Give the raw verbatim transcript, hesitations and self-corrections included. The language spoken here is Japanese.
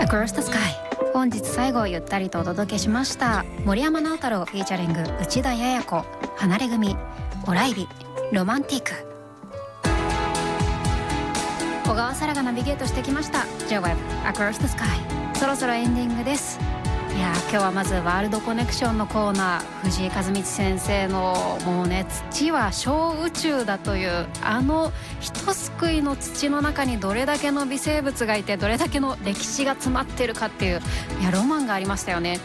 Across the Sky。 本日最後ゆったりとお届けしました。森山直太朗フィーチャリング内田彩子、離れ組、オライビ、ロマンティック。小川沙羅がナビゲートしてきました J-ウェブ Across the Sky。 そろそろエンディングです。いや今日はまずワールドコネクションのコーナー、藤井風道先生のもうね、土は小宇宙だというあの一すくいの土の中にどれだけの微生物がいてどれだけの歴史が詰まってるかっていう、いやロマンがありましたよね。